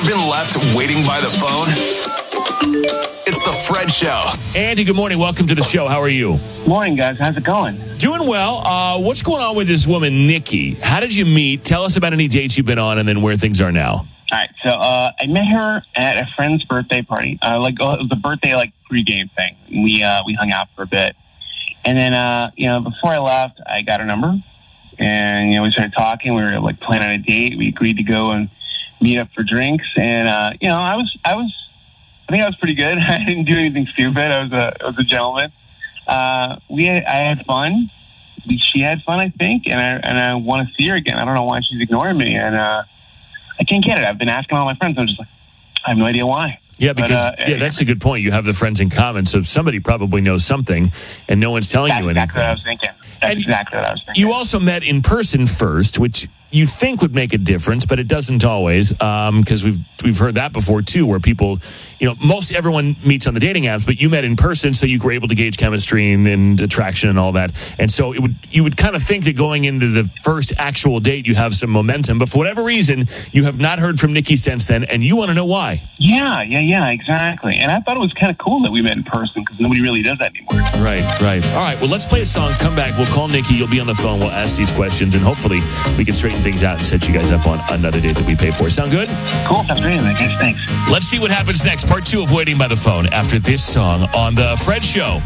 been left waiting by the phone? It's the Fred Show. Andy, good morning. Welcome to the show. How are you? Morning, guys. How's it going? Doing well. What's going on with this woman, Nikki? How did you meet? Tell us about any dates you've been on and then where things are now. All right. So I met her at a friend's birthday party. It was a birthday pregame thing. We hung out for a bit, and then before I left, I got her number, and we started talking. We were planning a date. We agreed to go and meet up for drinks, and I think I was pretty good. I didn't do anything stupid. I was a gentleman. I had fun. She had fun, I think, and I want to see her again. I don't know why she's ignoring me, and I can't get it. I've been asking all my friends. I'm just like, I have no idea why. Yeah, because that's a good point. You have the friends in common, so somebody probably knows something, and no one's telling you anything. That's exactly what I was thinking. That's exactly what I was thinking. You also met in person first, which you think would make a difference, but it doesn't always, because we've heard that before too, where people, most everyone meets on the dating apps, but you met in person, so you were able to gauge chemistry and attraction and all that. And so you would kind of think that going into the first actual date, you have some momentum, but for whatever reason, you have not heard from Nikki since then, and you want to know why. Yeah, exactly. And I thought it was kind of cool that we met in person because nobody really does that anymore. Right. All right, well, let's play a song, come back, we'll call Nikki, you'll be on the phone, we'll ask these questions, and hopefully we can straighten things out and set you guys up on another date that we pay for. Sound good? Cool, sounds great, I guess. Thanks. Let's see what happens next. Part 2 of Waiting by the Phone after this song on The Fred Show.